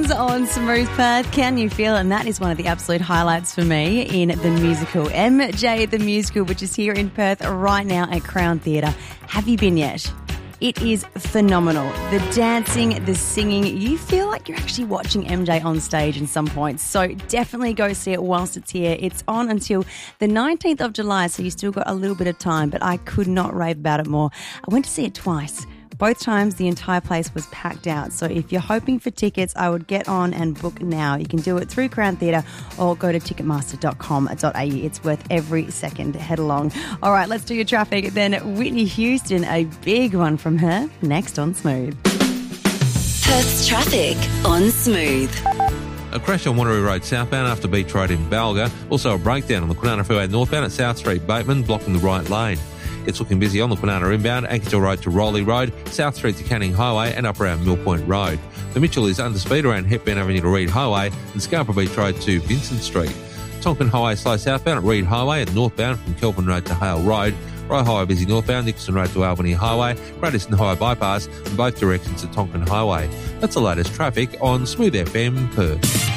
Seconds on Smooth Perth. Can you feel it? And that is one of the absolute highlights for me in the musical. MJ the Musical, which is here in Perth right now at Crown Theatre. Have you been yet? It is phenomenal. The dancing, the singing, you feel like you're actually watching MJ on stage in some points. So definitely go see it whilst it's here. It's on until the 19th of July, so you still got a little bit of time, but I could not rave about it more. I went to see it twice. Both times the entire place was packed out. So if you're hoping for tickets, I would get on and book now. You can do it through Crown Theatre or go to ticketmaster.com.au. It's worth every second. Head along. All right, let's do your traffic. Then Whitney Houston, a big one from her, next on Smooth. Perth's traffic on Smooth. A crash on Wanneroo Road southbound after Beach Road in Balga. Also a breakdown on the Kwinana Freeway northbound at South Street Bateman, blocking the right lane. It's looking busy on the Kwinana inbound, Ankersville Road to Rowley Road, South Street to Canning Highway and up around Mill Point Road. The Mitchell is under speed around Hepburn Avenue to Reed Highway and Scarborough Beach Road to Vincent Street. Tonkin Highway slow southbound at Reed Highway and northbound from Kelvin Road to Hale Road. Rye Highway busy northbound, Nicholson Road to Albany Highway, Radisson Highway bypass in both directions to Tonkin Highway. That's the latest traffic on Smooth FM Perth.